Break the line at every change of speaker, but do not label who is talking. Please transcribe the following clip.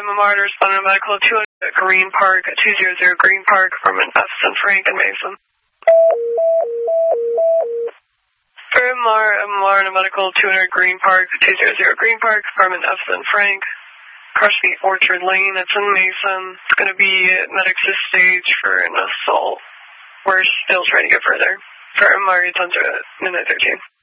MMR to respond to medical 200 Green Park, 200 Green Park, from an Epson, Frank, and Mason. MMR to medical 200 Green Park, 200 Green Park, from an Epson, Frank. Crosby Orchard Lane, it's in Mason. It's going to be medic assist stage for an assault. We're still trying to get further. For MMR, it's under minute 13.